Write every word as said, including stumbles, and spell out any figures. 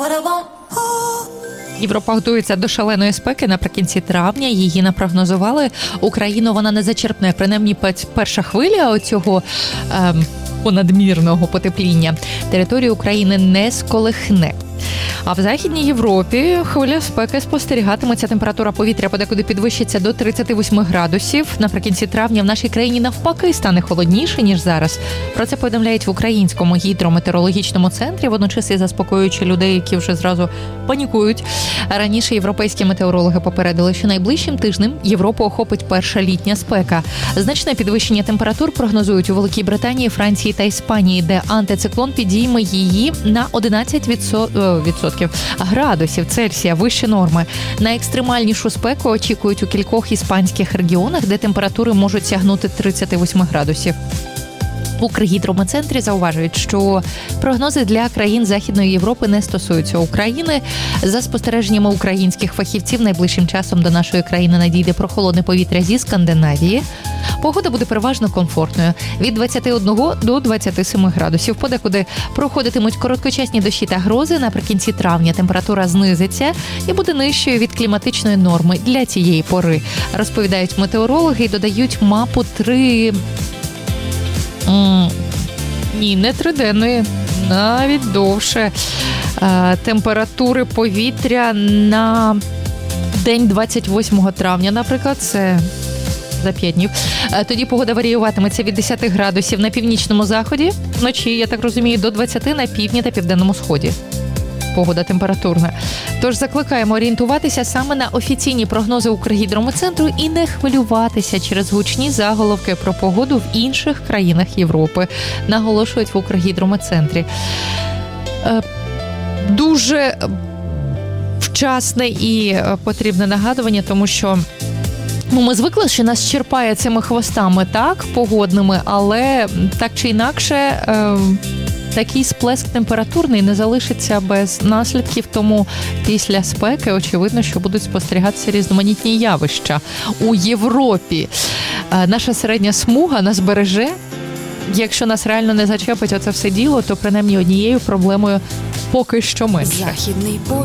Європа готується до шаленої спеки наприкінці травня. Її напрогнозували. Україну вона не зачерпне, принаймні перша хвиля оцього ем, понадмірного потепління територію України не сколихне. А в Західній Європі хвиля спеки спостерігатиметься. Температура повітря подекуди підвищиться до тридцять вісім градусів. Наприкінці травня в нашій країні навпаки стане холодніше, ніж зараз. Про це повідомляють в Українському гідрометеорологічному центрі, водночас і заспокоюючи людей, які вже зразу панікують. Раніше європейські метеорологи попередили, що найближчим тижнем Європу охопить перша літня спека. Значне підвищення температур прогнозують у Великій Британії, Франції та Іспанії, де антициклон підійме її на одинадцять відсотків градусів Цельсія вище норми. На екстремальнішу спеку очікують у кількох іспанських регіонах, де температури можуть сягнути тридцять вісім градусів. В Укргідрометцентрі зауважують, що прогнози для країн Західної Європи не стосуються України. За спостереженнями українських фахівців, найближчим часом до нашої країни надійде прохолодне повітря зі Скандинавії. Погода буде переважно комфортною – від двадцять один до двадцять сім градусів. Подекуди проходитимуть короткочасні дощі та грози. Наприкінці травня температура знизиться і буде нижчою від кліматичної норми для цієї пори. Розповідають метеорологи і додають мапу три... Mm. Ні, не триденної, навіть довше. Е, температури повітря на день двадцять восьмого травня, наприклад, це за п'ять днів. Е, тоді погода варіюватиметься від десять градусів на північному заході, вночі, я так розумію, до двадцяти на півдні та південному сході. Погода температурна. Тож закликаємо орієнтуватися саме на офіційні прогнози Укргідрометцентру і не хвилюватися через гучні заголовки про погоду в інших країнах Європи, наголошують в Укргідрометцентрі. Дуже вчасне і потрібне нагадування, тому що ну, ми звикли, що нас черпає цими хвостами, так, погодними, але так чи інакше... Е- Такий сплеск температурний не залишиться без наслідків, тому після спеки очевидно, що будуть спостерігатися різноманітні явища у Європі. Наша середня смуга нас береже. Якщо нас реально не зачепить оце все діло, то принаймні однією проблемою поки що менше.